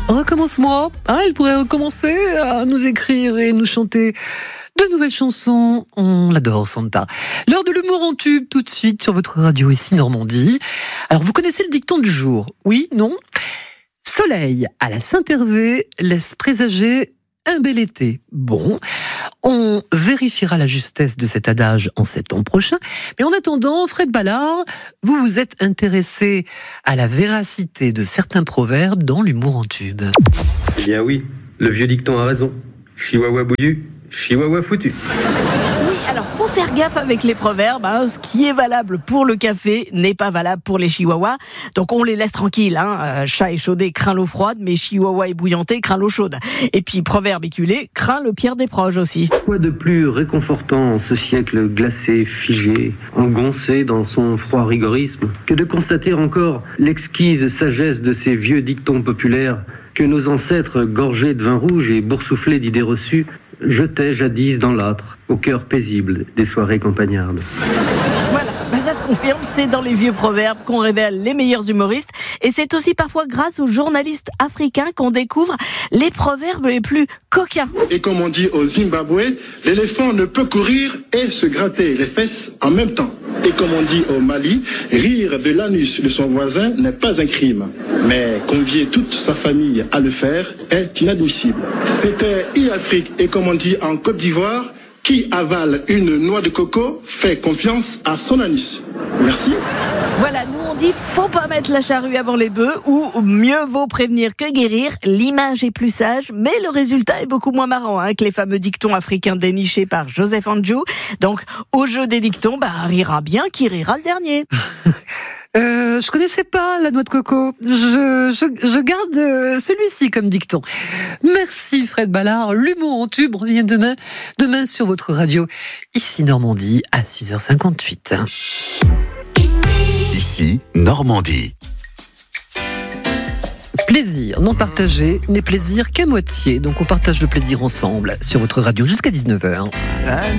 recommence-moi. Elle pourrait recommencer à nous écrire et nous chanter de nouvelles chansons. On l'adore, Santa. L'heure de l'humour en tube, tout de suite, sur votre radio ici, Normandie. Alors, vous connaissez le dicton du jour? Oui? Non? Soleil à la Saint-Hervé laisse présager un bel été. Bon, on vérifiera la justesse de cet adage en septembre prochain. Mais en attendant, Fred Ballard, vous vous êtes intéressé à la véracité de certains proverbes dans l'humour en tube. Eh bien oui, le vieux dicton a raison. Chihuahua bouillu, chihuahua foutu. Oui, alors faut faire gaffe avec les proverbes. Ce qui est valable pour le café n'est pas valable pour les chihuahuas. Donc on les laisse tranquilles. Chat échaudé craint l'eau froide, mais chihuahua ébouillanté craint l'eau chaude. Et puis proverbe éculé craint le pire des proches aussi. Quoi de plus réconfortant en ce siècle glacé, figé, engoncé dans son froid rigorisme, que de constater encore l'exquise sagesse de ces vieux dictons populaires que nos ancêtres, gorgés de vin rouge et boursouflés d'idées reçues, jetaient jadis dans l'âtre, au cœur paisible des soirées campagnardes. Voilà, ça se confirme, c'est dans les vieux proverbes qu'on révèle les meilleurs humoristes. Et c'est aussi parfois grâce aux journalistes africains qu'on découvre les proverbes les plus coquins. Et comme on dit au Zimbabwe, l'éléphant ne peut courir et se gratter les fesses en même temps. Et comme on dit au Mali, rire de l'anus de son voisin n'est pas un crime. Mais convier toute sa famille à le faire est inadmissible. C'était e-Afrique et comme on dit en Côte d'Ivoire, qui avale une noix de coco fait confiance à son anus. Merci. Voilà, nous on dit faut pas mettre la charrue avant les bœufs ou mieux vaut prévenir que guérir. L'image est plus sage, mais le résultat est beaucoup moins marrant que les fameux dictons africains dénichés par Joseph Andjou. Donc au jeu des dictons, rira bien qui rira le dernier. Je connaissais pas la noix de coco. Je garde celui-ci comme dicton. Merci Fred Ballard. L'humour en tube revient demain sur votre radio. Ici Normandie à 6h58. Ici Normandie. Plaisir non partagé n'est plaisir qu'à moitié. Donc on partage le plaisir ensemble sur votre radio jusqu'à 19h.